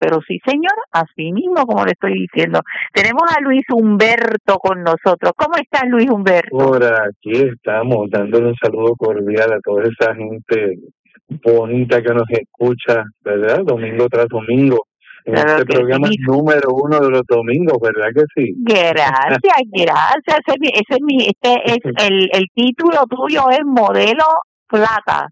pero sí, señor, así mismo como le estoy diciendo. Tenemos a Luis Humberto con nosotros. ¿Cómo estás, Luis Humberto? Por aquí estamos dándole un saludo cordial a toda esa gente bonita que nos escucha, ¿verdad? Domingo tras domingo, en Claro este que programa sí. número 1 de los domingos, ¿verdad que sí? Gracias, gracias. Este es el título tuyo es Modelo Plata.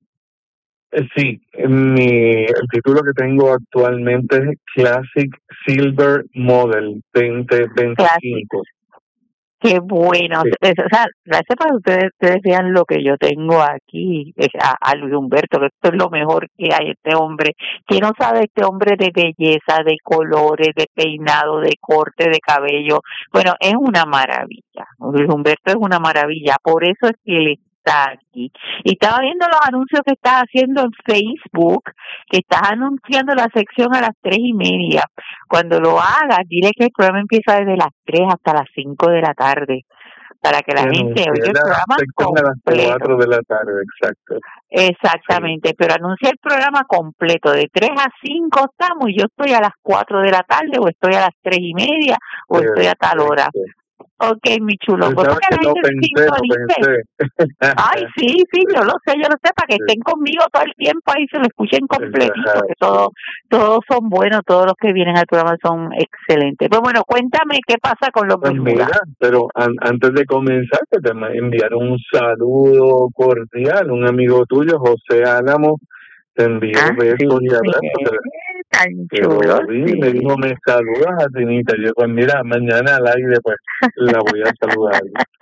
Sí, el título que tengo actualmente es Classic Silver Model 2025. Clásico. Qué bueno. Sí. O sea, gracias para que ustedes vean lo que yo tengo aquí, a Luis Humberto, que esto es lo mejor que hay, este hombre. ¿Quién no sabe este hombre de belleza, de colores, de peinado, de corte de cabello? Bueno, es una maravilla. Luis Humberto es una maravilla. Por eso es que él está aquí. Y estaba viendo los anuncios que estás haciendo en Facebook, que estás anunciando la sección a las 3:30. Cuando lo hagas, dile que el programa empieza desde las 3 hasta las 5 de la tarde, para que la gente oiga el programa completo. A las 4 de la tarde, exacto. Exactamente, sí. Pero anuncia el programa completo, de 3 a 5 estamos, y yo estoy a las 4 de la tarde, o estoy a las 3:30, o estoy a tal hora. Ok, mi chulo. Pues sabes que lo pensé. Ay, sí, yo lo sé, para que estén conmigo todo el tiempo ahí, se lo escuchen completito, que todos son buenos, todos los que vienen al programa son excelentes. Pues bueno, cuéntame qué pasa con los Bermudas. Mira, pero antes de comenzar, que te enviaron un saludo cordial, un amigo tuyo, José Álamo, te envió besos y abrazos. Tan chulo, sí. Me dijo, me saludas a Tinita. Yo, pues mira, mañana al aire, pues la voy a saludar.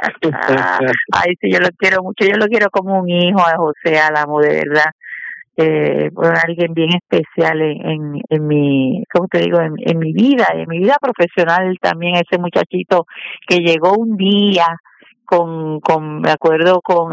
Ay, sí, yo lo quiero mucho, yo lo quiero como un hijo a José Álamo, de verdad. Alguien bien especial en mi, ¿cómo te digo? En mi vida, y en mi vida profesional también, ese muchachito que llegó un día me acuerdo con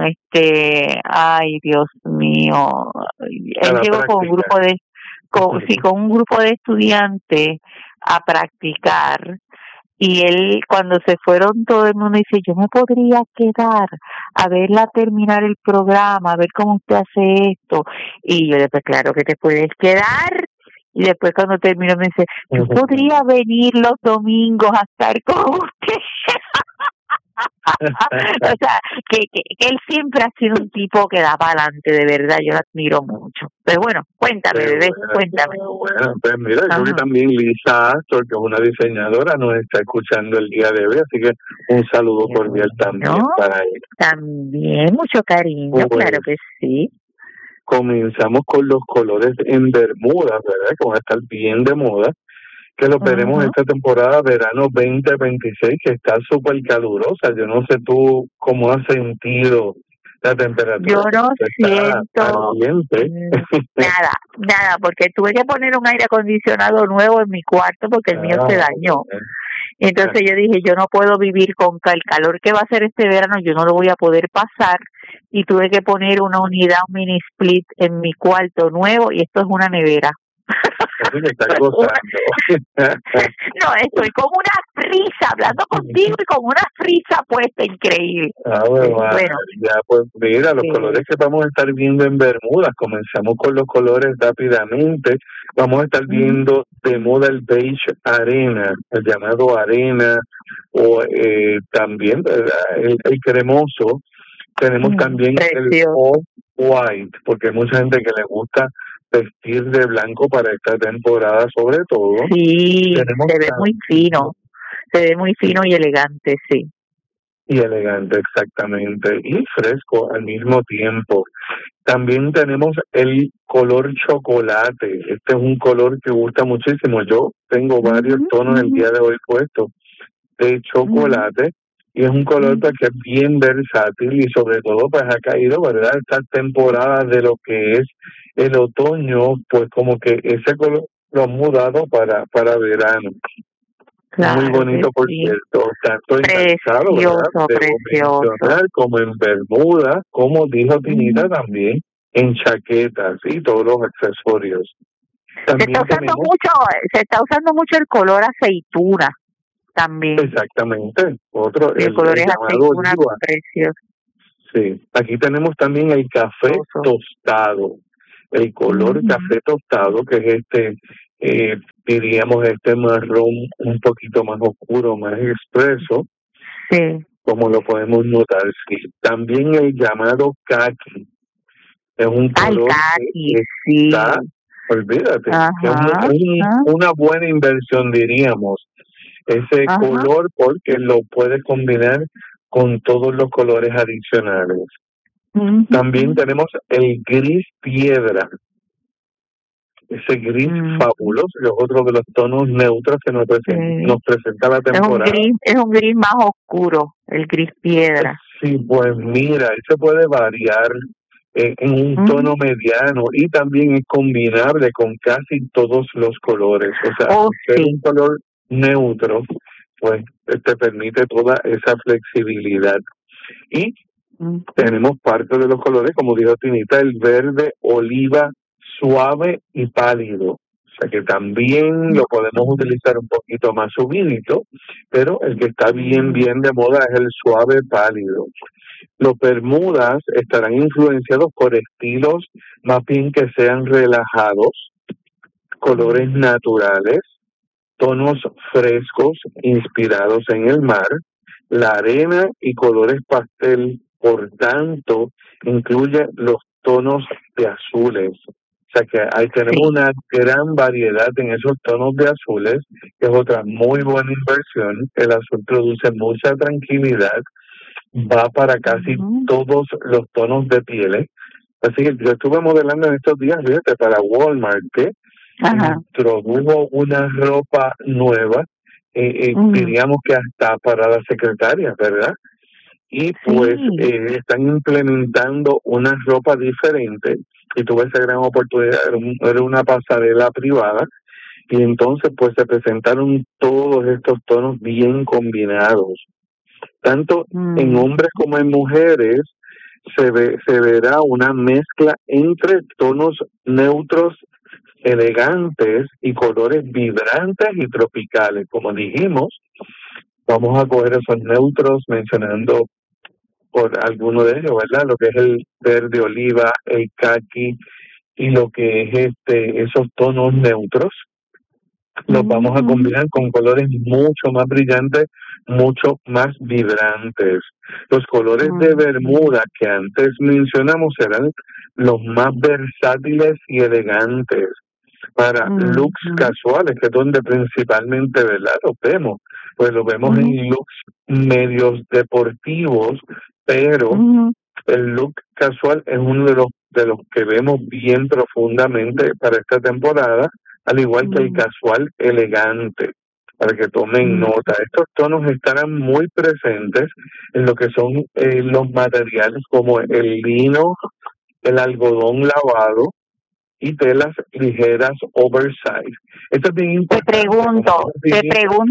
ay, Dios mío, él llegó con un grupo con un grupo de estudiantes a practicar. Y él, cuando se fueron, todo el mundo dice, yo me podría quedar a verla terminar el programa, a ver cómo usted hace esto. Y yo le dije, claro que te puedes quedar. Y después cuando terminó me dice, yo podría venir los domingos a estar con usted. O sea, que él siempre ha sido un tipo que da para adelante, de verdad, yo lo admiro mucho. Pero bueno, cuéntame, bebé, cuéntame. Bueno, pues mira, yo creo que también Lisa Astor, que es una diseñadora, nos está escuchando el día de hoy, así que un saludo cordial también para ella. También, mucho cariño, claro que sí. Comenzamos con los colores en Bermudas, ¿verdad? Que van a estar bien de moda, que los veremos esta temporada verano 2026, que está súper calurosa. Yo no sé tú cómo has sentido la temperatura. Yo no siento nada, porque tuve que poner un aire acondicionado nuevo en mi cuarto porque el mío se dañó. Entonces yo dije, yo no puedo vivir con el calor que va a ser este verano, yo no lo voy a poder pasar, y tuve que poner una unidad, un mini split en mi cuarto nuevo, y esto es una nevera. No, estoy con una frisa, hablando contigo y con una frisa puesta increíble. Bueno, ya pues mira, los colores que vamos a estar viendo en Bermudas, comenzamos con los colores rápidamente. Vamos a estar viendo de moda el beige arena, el llamado arena, o también el cremoso. Tenemos también el off-white, porque hay mucha gente que le gusta vestir de blanco para esta temporada, sobre todo. Sí, se ve muy fino, y elegante, sí. Y elegante, exactamente, y fresco al mismo tiempo. También tenemos el color chocolate. Este es un color que gusta muchísimo. Yo tengo varios tonos el día de hoy puestos de chocolate, y es un color pues que es bien versátil, y sobre todo pues ha caído, ¿verdad?, estas temporadas de lo que es el otoño, pues como que ese color lo han mudado para verano. Claro, muy bonito, por cierto, tanto en calzado, ¿verdad?, precioso, como en bermuda, como dijo Tinita, también en chaquetas y todos los accesorios. También se está usando mucho el color aceituna también. Exactamente, otro, el color es aceituna precioso. Sí, aquí tenemos también el café tostado, el color café tostado, que es diríamos este marrón un poquito más oscuro, más expreso, Sí. como lo podemos notar. Sí. También el llamado caqui es un Al color caqui, que está, sí. olvídate, que es Ajá. una buena inversión, diríamos, ese Ajá. color, porque lo puedes combinar con todos los colores adicionales. También tenemos el gris piedra, ese gris fabuloso, que es otro de los tonos neutros que nos presenta la temporada. Es un gris más oscuro, el gris piedra. Sí, pues mira, se puede variar en un tono mediano y también es combinable con casi todos los colores. O sea, ser un color neutro, pues te permite toda esa flexibilidad. Y tenemos parte de los colores, como dijo Tinita, el verde oliva suave y pálido. O sea que también lo podemos utilizar un poquito más subidito, pero el que está bien de moda es el suave pálido. Los bermudas estarán influenciados por estilos más bien que sean relajados, colores naturales, tonos frescos inspirados en el mar, la arena y colores pastel. Por tanto, incluye los tonos de azules. O sea que ahí tenemos una gran variedad en esos tonos de azules, que es otra muy buena inversión. El azul produce mucha tranquilidad, va para casi todos los tonos de pieles. Así que yo estuve modelando en estos días, fíjate, para Walmart, que introdujo una ropa nueva, diríamos que hasta para la secretaria, ¿verdad? Y pues están implementando una ropa diferente, y tuve esa gran oportunidad, era una pasarela privada, y entonces pues se presentaron todos estos tonos bien combinados. Tanto en hombres como en mujeres se verá una mezcla entre tonos neutros elegantes y colores vibrantes y tropicales. Como dijimos, vamos a coger esos neutros mencionando por alguno de ellos, ¿verdad? Lo que es el verde oliva, el caqui y lo que es esos tonos neutros. Los vamos a combinar con colores mucho más brillantes, mucho más vibrantes. Los colores de bermuda que antes mencionamos serán los más versátiles y elegantes para looks casuales, que es donde principalmente, ¿verdad?, los vemos. Pues lo vemos en looks medios deportivos, pero el look casual es uno de los que vemos bien profundamente para esta temporada, al igual que el casual elegante, para que tomen nota. Estos tonos estarán muy presentes en lo que son los materiales como el lino, el algodón lavado y telas ligeras oversize. Esto es bien importante. Te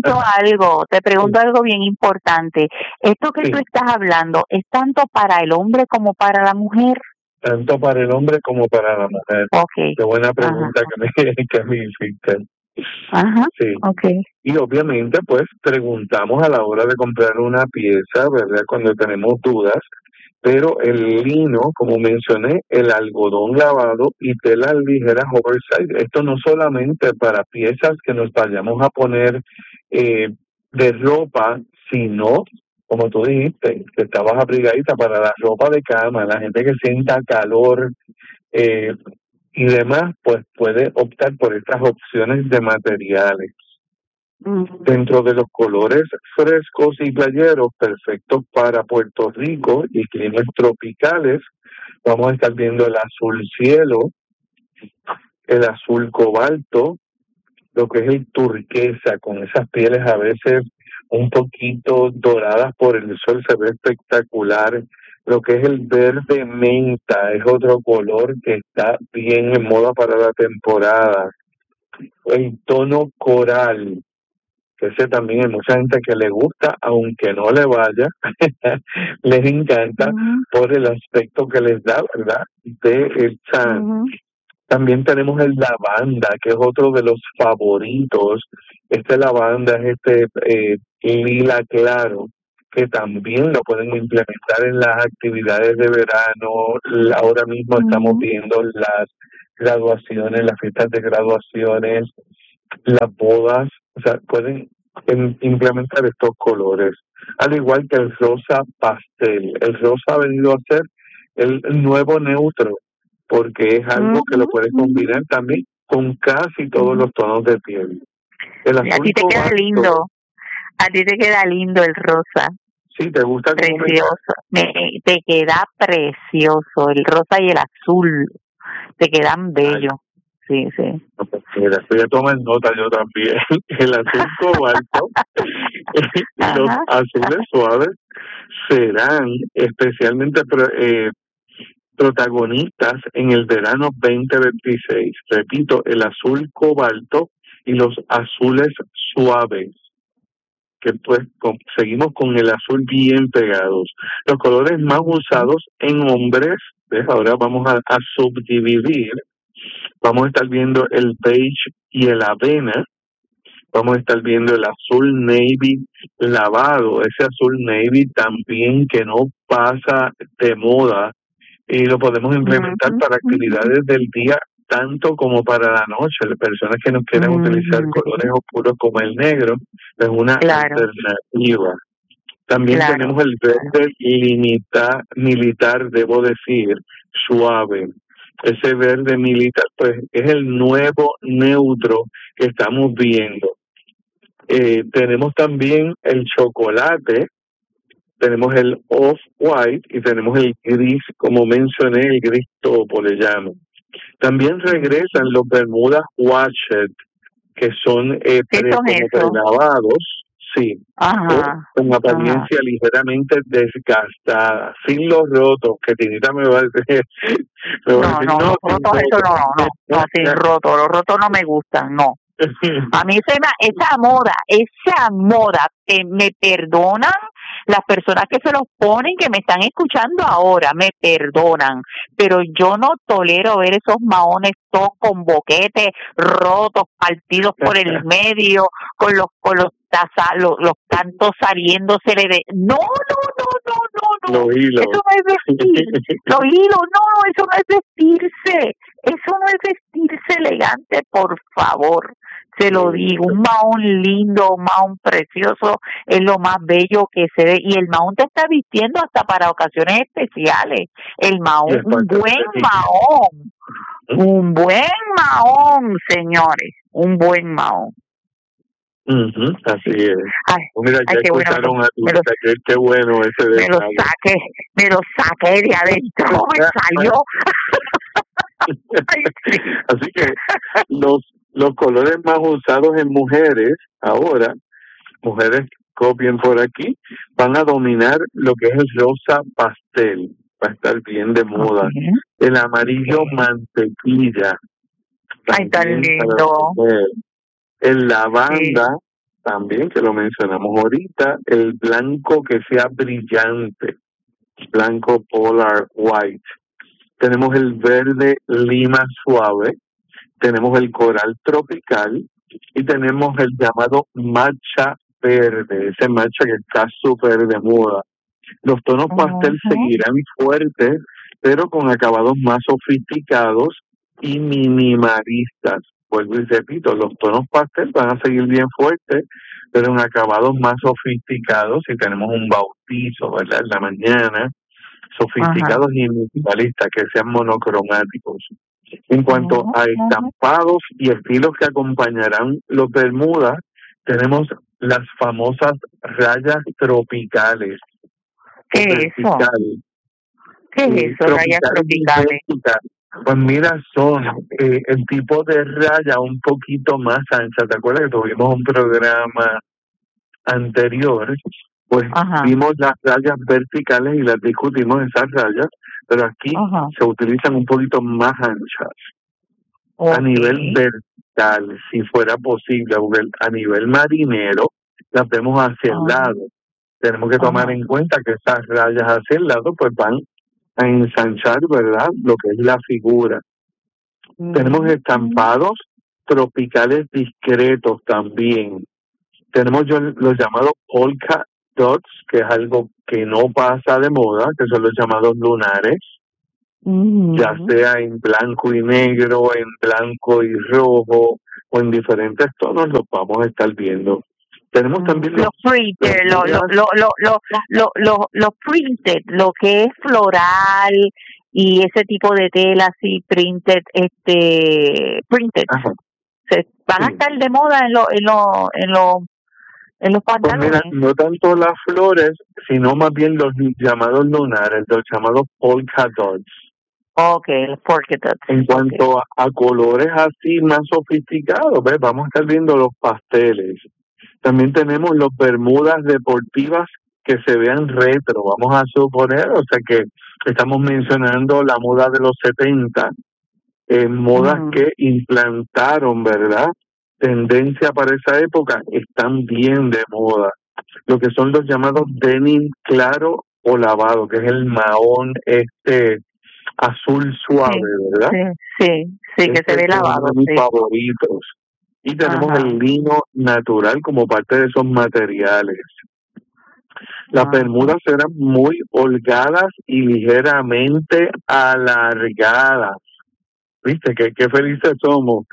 pregunto algo bien importante. Esto que tú estás hablando, ¿es tanto para el hombre como para la mujer? Tanto para el hombre como para la mujer. Qué buena pregunta que me hiciste. Y obviamente, pues, preguntamos a la hora de comprar una pieza, ¿verdad?, cuando tenemos dudas, pero el lino, como mencioné, el algodón lavado y telas ligeras oversize, esto no solamente para piezas que nos vayamos a poner de ropa, sino, como tú dijiste, que estabas abrigadita, para la ropa de cama, la gente que sienta calor y demás, pues puede optar por estas opciones de materiales. Dentro de los colores frescos y playeros perfectos para Puerto Rico y climas tropicales, vamos a estar viendo el azul cielo, el azul cobalto, lo que es el turquesa, con esas pieles a veces un poquito doradas por el sol, se ve espectacular. Lo que es el verde menta es otro color que está bien en moda para la temporada. El tono coral, ese también hay mucha gente que le gusta, aunque no le vaya, les encanta por el aspecto que les da, ¿verdad?, de el tan. También tenemos el lavanda, que es otro de los favoritos. Este lavanda es lila claro, que también lo pueden implementar en las actividades de verano. Ahora mismo estamos viendo las graduaciones, las fiestas de graduaciones. las bodas, o sea, pueden implementar estos colores, al igual que el rosa pastel. El rosa ha venido a ser el nuevo neutro, porque es algo que lo puedes combinar también con casi todos los tonos de piel. El a ti azul te queda cobalto, lindo, a ti te queda lindo el rosa. sí, te gusta como precioso, te queda precioso, el rosa y el azul, te quedan bellos. Sí, sí. Mira, estoy a tomar nota yo también. El azul cobalto y los azules suaves serán especialmente protagonistas en el verano 2026. Repito, el azul cobalto y los azules suaves, que pues seguimos con el azul bien pegados. Los colores más usados en hombres, ¿ves? Ahora vamos a subdividir. Vamos a estar viendo el beige y el avena. Vamos a estar viendo el azul navy lavado, ese azul navy también que no pasa de moda y lo podemos implementar para actividades del día tanto como para la noche. Las personas que no quieran utilizar colores oscuros como el negro es una alternativa. También tenemos el verde militar, debo decir, suave. Ese verde militar, pues, es el nuevo neutro que estamos viendo. Tenemos también el chocolate, tenemos el off-white y tenemos el gris, como mencioné, el gris topo le llamo. También regresan los bermudas washed, que son prelavados, sí, con apariencia ligeramente desgastada, sin los rotos, que Tinita me va a decir. No, sin rotos, los rotos no me gustan, no. A mí esa moda, que me perdonan las personas que se los ponen, que me están escuchando ahora, me perdonan, pero yo no tolero ver esos maones todos con boquetes rotos, partidos por el medio, con los cantos saliéndosele de... No. Los hilos. Eso no es vestir. Los hilos, no, eso no es vestirse. Eso no es vestirse elegante, por favor. Se lo digo, un mahón lindo, un mahón precioso, es lo más bello que se ve. Y el mahón te está vistiendo hasta para ocasiones especiales. El mahón, un buen mahón, señores, un buen mahón. Así es. Mira, ya escucharon a tu qué bueno ese detalle. Me lo saqué de adentro, me salió. Así que los colores más usados en mujeres ahora, mujeres copien por aquí, van a dominar lo que es el rosa pastel, va a estar bien de moda. El amarillo mantequilla. Ay, tan lindo. El lavanda, también, que lo mencionamos ahorita. El blanco que sea brillante, blanco polar white. Tenemos el verde lima suave, tenemos el coral tropical y tenemos el llamado matcha verde, ese matcha que está súper de moda. Los tonos pastel seguirán fuertes, pero con acabados más sofisticados y minimalistas. Vuelvo y repito, los tonos pastel van a seguir bien fuertes, pero en acabados más sofisticados. Si tenemos un bautizo, ¿verdad?, en la mañana, sofisticados y minimalistas, que sean monocromáticos. En cuanto a estampados y estilos que acompañarán los bermudas, tenemos las famosas rayas tropicales. ¿Qué es eso? ¿Qué es eso, rayas tropicales? Pues mira, son el tipo de raya un poquito más ancha. ¿Te acuerdas que tuvimos un programa anterior? Pues vimos las rayas verticales y las discutimos, esas rayas, pero aquí se utilizan un poquito más anchas. A nivel vertical, si fuera posible, a nivel marinero, las vemos hacia el lado. Tenemos que tomar en cuenta que esas rayas hacia el lado pues van a ensanchar, ¿verdad?, lo que es la figura. Tenemos estampados tropicales discretos también. Tenemos los llamados polka dots, que es algo que no pasa de moda, que son los llamados lunares, ya sea en blanco y negro, en blanco y rojo, o en diferentes tonos los vamos a estar viendo. Tenemos también los printed, los printed, lo que es floral y ese tipo de tela así printed, printed. Ajá. Van a estar de moda en los pantalones. Pues mira, no tanto las flores, sino más bien los llamados lunares, los llamados polka dots. Okay, los polka dots. En cuanto a colores así más sofisticados, ¿ves? Vamos a estar viendo los pasteles. También tenemos los bermudas deportivas que se vean retro, vamos a suponer, o sea que estamos mencionando la moda de los 70, modas que implantaron, ¿verdad? Tendencia para esa época, están bien de moda. Lo que son los llamados denim claro o lavado, que es el mahón azul suave, ¿verdad? Sí, que se ve lavado. Es uno de mis favoritos. Y tenemos el lino natural como parte de esos materiales. Las bermudas serán muy holgadas y ligeramente alargadas. ¿Viste? Qué felices somos.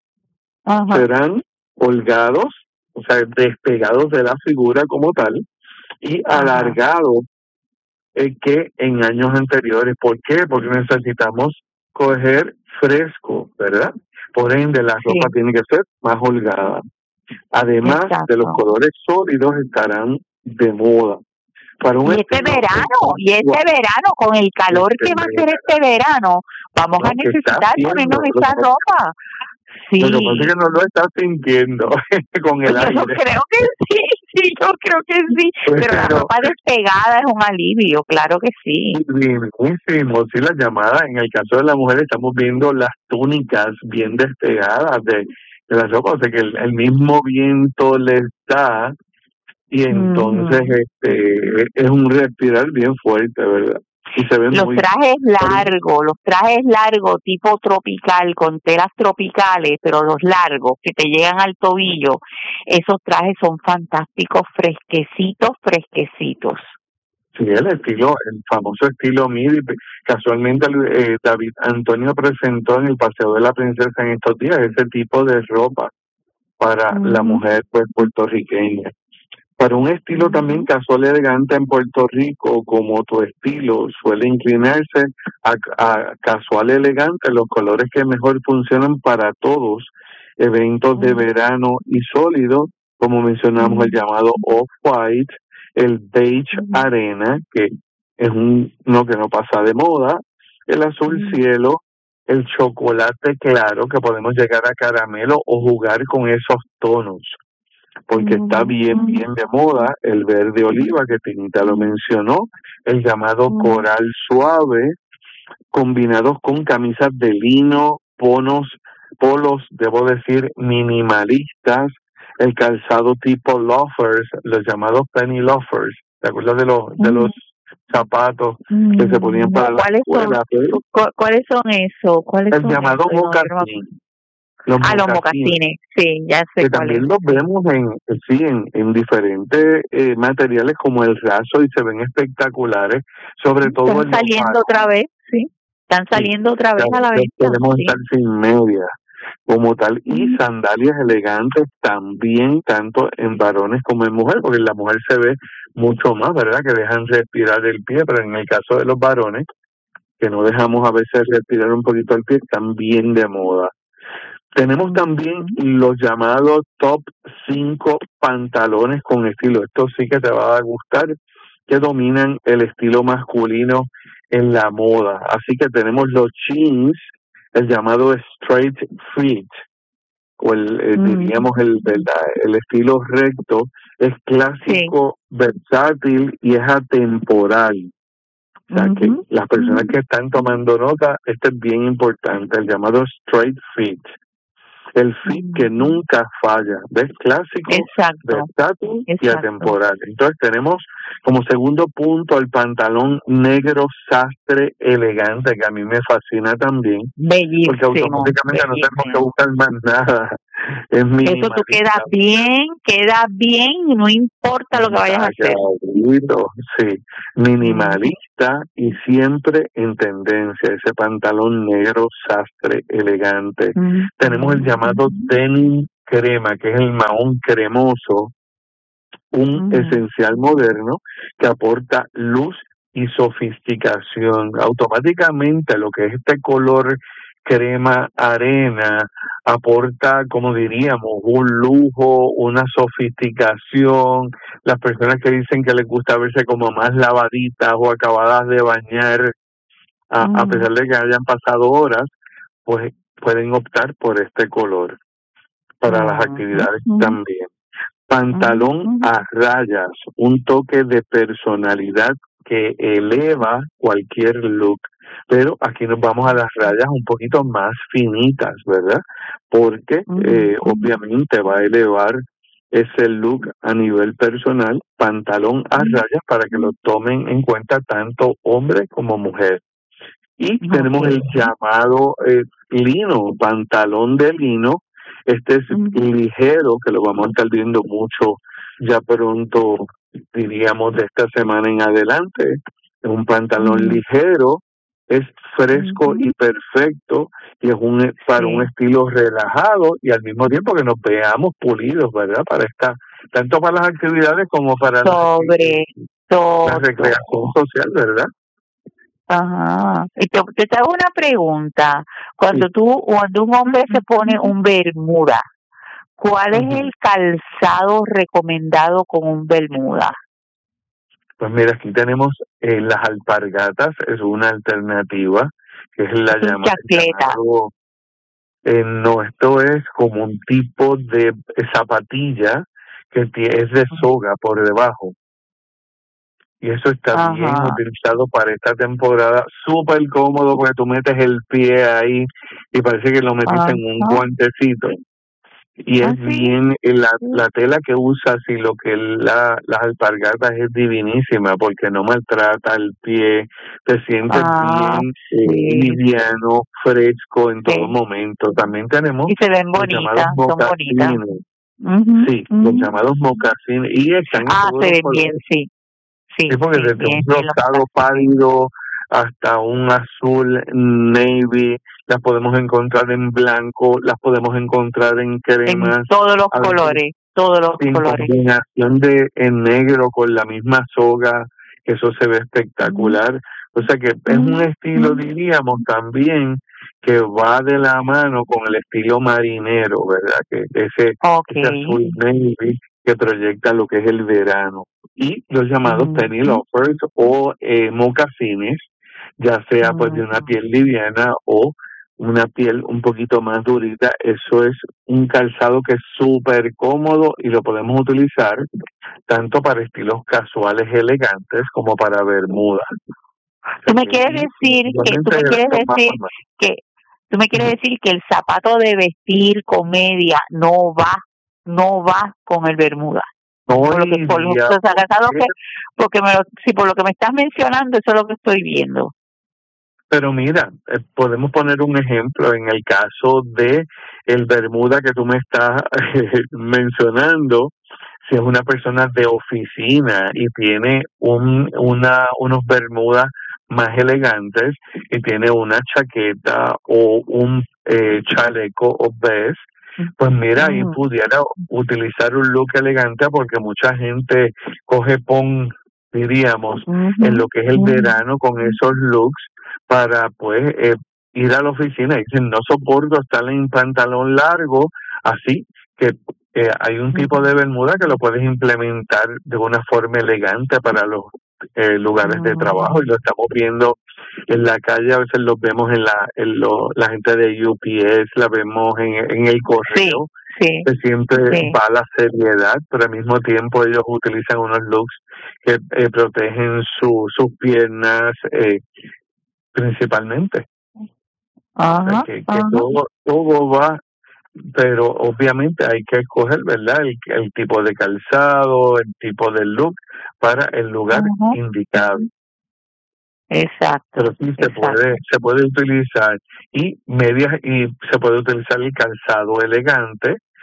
Serán holgados, o sea, despegados de la figura como tal, y alargados que en años anteriores. ¿Por qué? Porque necesitamos coger fresco, ¿verdad? Por ende, la ropa tiene que ser más holgada. Además de los colores sólidos estarán de moda. Y este verano, con el calor que va a ser este verano, vamos a necesitar ponernos esta ropa. Sí. Lo que pasa es que no lo estás sintiendo con el aire. Yo creo que sí, pero la ropa despegada es un alivio, claro que sí. Buenísimo, sí, la llamada, en el caso de la mujer estamos viendo las túnicas bien despegadas de la ropa, o sea que el mismo viento les da y entonces es un respirar bien fuerte, ¿verdad? Y se ven los trajes largos tipo tropical, con telas tropicales, pero los largos que te llegan al tobillo, esos trajes son fantásticos, fresquecitos. Sí, el famoso estilo midi. Casualmente David Antonio presentó en el Paseo de la Princesa en estos días ese tipo de ropa para la mujer pues puertorriqueña. Para un estilo también casual elegante en Puerto Rico, como tu estilo suele inclinarse a casual elegante, los colores que mejor funcionan para todos, eventos de verano y sólido, como mencionamos el llamado off-white, el beige arena, que es uno que no pasa de moda, el azul cielo, el chocolate claro, que podemos llegar a caramelo o jugar con esos tonos, porque está bien de moda, el verde oliva, que Tinita lo mencionó, el llamado coral suave, combinados con camisas de lino, polos, debo decir, minimalistas, el calzado tipo loafers, los llamados penny loafers, ¿te acuerdas de los zapatos que se ponían para la escuela? ¿Cuáles son esos? El llamado mocasín. Los mocasines, sí, ya sé. Que también los vemos en diferentes materiales como el raso y se ven espectaculares, sobre todo están saliendo otra vez, sí. Están saliendo otra vez a la venta. Podemos estar sin medias como tal y sandalias elegantes también, tanto en varones como en mujeres, porque en la mujer se ve mucho más, ¿verdad? Que dejan respirar el pie, pero en el caso de los varones, que no dejamos a veces respirar un poquito el pie, están bien de moda. Tenemos también los llamados top 5 pantalones con estilo. Esto sí que te va a gustar, que dominan el estilo masculino en la moda. Así que tenemos los jeans, el llamado straight fit, o diríamos el estilo recto, es clásico, versátil y es atemporal. O sea que las personas que están tomando nota, este es bien importante, el llamado straight fit. El fit que nunca falla, ¿ves? Clásico, versátil y atemporal. Entonces tenemos como segundo punto el pantalón negro sastre elegante, que a mí me fascina también. Bellísimo. Porque automáticamente no tenemos que buscar más nada. Es Eso tú quedas bien y no importa lo que vayas a hacer. Sí, minimalista y siempre en tendencia, ese pantalón negro sastre elegante. Tenemos el llamado denim crema, que es el mahón cremoso, un esencial moderno que aporta luz y sofisticación. Automáticamente lo que es este color crema arena aporta, como diríamos, un lujo, una sofisticación. Las personas que dicen que les gusta verse como más lavaditas o acabadas de bañar, a pesar de que hayan pasado horas, pues pueden optar por este color para las actividades también. Pantalón a rayas, un toque de personalidad que eleva cualquier look, pero aquí nos vamos a las rayas un poquito más finitas, ¿verdad? Porque obviamente va a elevar ese look a nivel personal, pantalón a rayas para que lo tomen en cuenta tanto hombre como mujer. Y tenemos el llamado lino, pantalón de lino. Este es ligero, que lo vamos a estar viendo mucho ya pronto, diríamos, de esta semana en adelante. Es un pantalón ligero, es fresco y perfecto, y es para un estilo relajado y al mismo tiempo que nos veamos pulidos, ¿verdad? Tanto para las actividades como para la recreación social, ¿verdad? Ajá. Y te hago una pregunta. Cuando un hombre se pone un bermuda, ¿cuál es el calzado recomendado con un bermuda? Pues mira, aquí tenemos las alpargatas, es una alternativa, que es la llamada. No, esto es como un tipo de zapatilla que es de soga por debajo. Y eso está bien utilizado para esta temporada, súper cómodo porque tú metes el pie ahí y parece que lo metiste en un guantecito. Y es bien, la tela que usas y lo que las alpargatas es divinísima porque no maltrata el pie, te sientes bien liviano, fresco en todo momento. También tenemos y se ven bonitas, son bonitas. Sí, los llamados mocasines. Y están se ven bien, sí. Sí, porque desde un rosado pálido hasta un azul navy, las podemos encontrar en blanco, las podemos encontrar en cremas. En todos los colores, en combinación en negro con la misma soga, eso se ve espectacular. O sea que es un estilo, diríamos, también que va de la mano con el estilo marinero, ¿verdad? Que ese azul navy que proyecta lo que es el verano. Y los llamados penny loafers o mocasines, ya sea pues de una piel liviana o una piel un poquito más durita. Eso es un calzado que es súper cómodo y lo podemos utilizar tanto para estilos casuales elegantes como para bermudas. Tú me quieres decir que el zapato de vestir comedia no va con el bermuda. Por lo que me estás mencionando, eso es lo que estoy viendo. Pero mira, podemos poner un ejemplo en el caso de el bermuda que tú me estás mencionando. Si es una persona de oficina y tiene unos bermudas más elegantes y tiene una chaqueta o un chaleco o vest, pues mira, ahí pudiera utilizar un look elegante porque mucha gente diríamos, en lo que es el verano con esos looks para pues ir a la oficina. Y dicen, no soporto estar en pantalón largo, así que hay un tipo de bermuda que lo puedes implementar de una forma elegante para los lugares de trabajo, y lo estamos viendo en la calle. A veces los vemos la gente de UPS, la vemos en el correo, que siempre va a la seriedad, pero al mismo tiempo ellos utilizan unos looks que protegen sus piernas principalmente. Que todo va, pero obviamente hay que escoger, ¿verdad? El tipo de calzado, el tipo de look para el lugar indicado. Exacto. Pero sí se puede utilizar y se puede utilizar el calzado elegante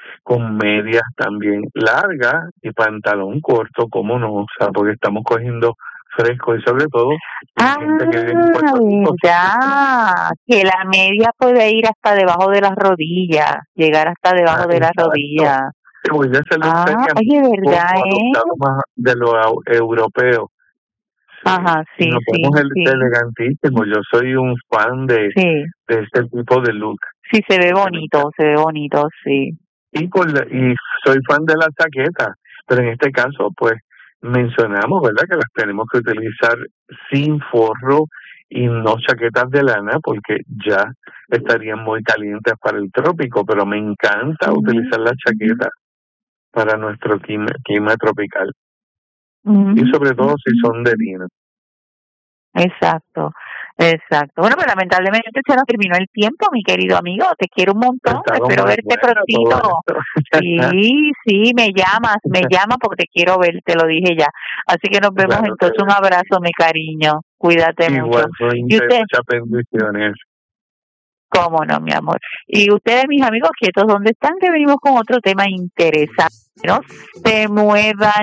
con medias también largas y pantalón corto, cómo no, o sea, porque estamos cogiendo fresco y sobre todo gente que vive en Puerto Rico. verdad, que la media puede ir hasta debajo de las rodillas, llegar hasta debajo de las rodillas. Pues ya se lo oye, verdad, más de lo europeo. Ajá, sí, nos vemos elegantísimo. Yo soy un fan de este tipo de look. Sí, se ve bonito, sí. Y soy fan de la chaqueta, pero en este caso, pues, mencionamos, ¿verdad?, que las tenemos que utilizar sin forro y no chaquetas de lana, porque ya estarían muy calientes para el trópico, pero me encanta utilizar la chaqueta para nuestro clima tropical. Y sobre todo si son de lino. Exacto. Bueno, pues lamentablemente se nos terminó el tiempo, mi querido amigo. Te quiero un montón. Espero verte prontito. Sí, me llamas porque te quiero ver, te lo dije ya. Así que nos vemos entonces. Un abrazo, mi cariño. Cuídate mucho. Y usted, muchas bendiciones. Cómo no, mi amor. Y ustedes, mis amigos, quietos, ¿dónde están? Que venimos con otro tema interesante. No se muevan.